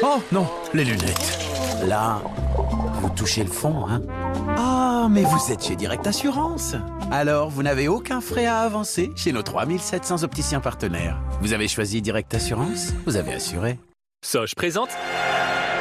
Oh non, les lunettes. Là, vous touchez le fond, hein? Ah, mais vous êtes chez Direct Assurance. Alors, vous n'avez aucun frais à avancer chez nos 3700 opticiens partenaires. Vous avez choisi Direct Assurance? Vous avez assuré. Soch présente